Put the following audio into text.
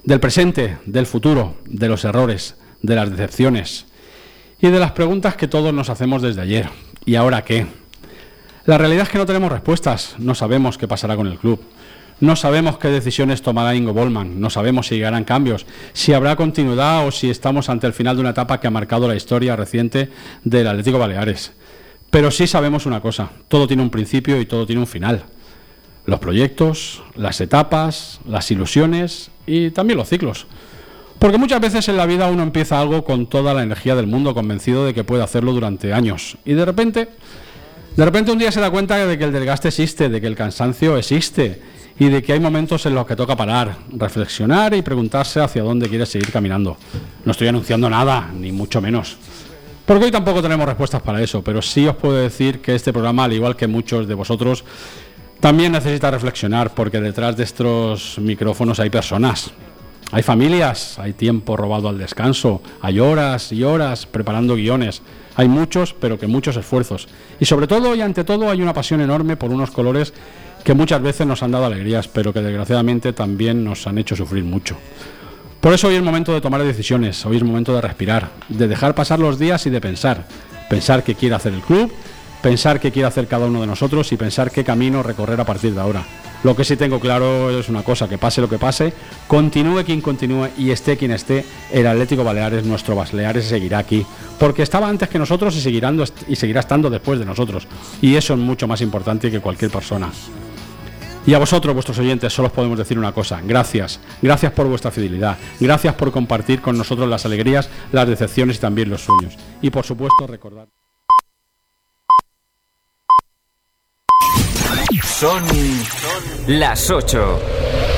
del presente, del futuro, de los errores, de las decepciones y de las preguntas que todos nos hacemos desde ayer. ¿Y ahora qué? La realidad es que no tenemos respuestas, no sabemos qué pasará con el club, no sabemos qué decisiones tomará Ingo Bollmann, no sabemos si llegarán cambios, si habrá continuidad o si estamos ante el final de una etapa que ha marcado la historia reciente del Atlético Baleares. Pero sí sabemos una cosa, todo tiene un principio y todo tiene un final. Los proyectos, las etapas, las ilusiones y también los ciclos. Porque muchas veces en la vida uno empieza algo con toda la energía del mundo, convencido de que puede hacerlo durante años. Y de repente un día se da cuenta de que el desgaste existe, de que el cansancio existe y de que hay momentos en los que toca parar, reflexionar y preguntarse hacia dónde quiere seguir caminando. No estoy anunciando nada, ni mucho menos. Porque hoy tampoco tenemos respuestas para eso, pero sí os puedo decir que este programa, al igual que muchos de vosotros, también necesita reflexionar, porque detrás de estos micrófonos hay personas, hay familias, hay tiempo robado al descanso, hay horas y horas preparando guiones, hay muchos, pero que muchos esfuerzos. Y sobre todo y ante todo hay una pasión enorme por unos colores que muchas veces nos han dado alegrías, pero que desgraciadamente también nos han hecho sufrir mucho. Por eso hoy es el momento de tomar decisiones, hoy es el momento de respirar, de dejar pasar los días y de pensar qué quiere hacer el club, pensar qué quiere hacer cada uno de nosotros y pensar qué camino recorrer a partir de ahora. Lo que sí tengo claro es una cosa, que pase lo que pase, continúe quien continúe y esté quien esté, el Atlético Baleares, nuestro Baleares, seguirá aquí, porque estaba antes que nosotros y seguirá estando después de nosotros, y eso es mucho más importante que cualquier persona. Y a vosotros, vuestros oyentes, solo os podemos decir una cosa: gracias por vuestra fidelidad, gracias por compartir con nosotros las alegrías, las decepciones y también los sueños, y por supuesto recordad. Son las 8.